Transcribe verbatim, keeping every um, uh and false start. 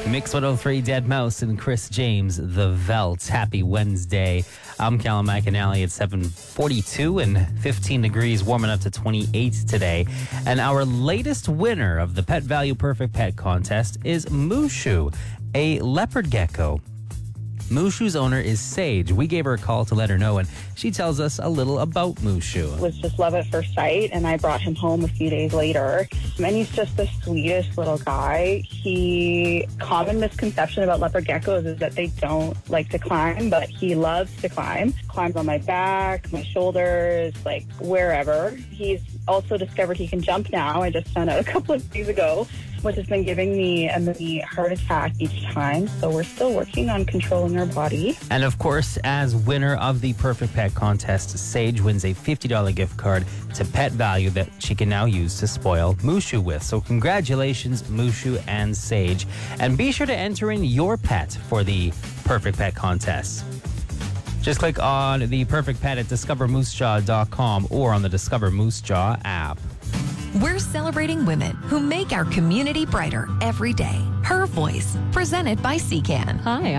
Mix one oh three Dead Mouse and Chris James, The Veldt. Happy Wednesday. I'm Callum McAnally at seven forty-two and fifteen degrees, warming up to twenty-eight today. And our latest winner of the Pet Value Perfect Pet Contest is Mushu, a leopard gecko. Mushu's owner is Sage. We gave her a call to let her know, and she tells us a little about Mushu. It was just love at first sight, and I brought him home a few days later. And he's just the sweetest little guy. He, common misconception about leopard geckos is that they don't like to climb, but he loves to climb. Climbs on my back, my shoulders, like wherever. He's also discovered he can jump now. I just found out a couple of days ago, which has been giving me a mini heart attack each time. So we're still working on controlling our body. And of course, as winner of the Perfect Pet Contest, Sage wins a fifty dollars gift card to Pet Value that she can now use to spoil Mushu with. So congratulations, Mushu and Sage. And be sure to enter in your pet for the Perfect Pet Contest. Just click on the Perfect Pet at discover moose jaw dot com or on the Discover Moose Jaw app. We're celebrating women who make our community brighter every day. Her Voice, presented by C CAN. Hi,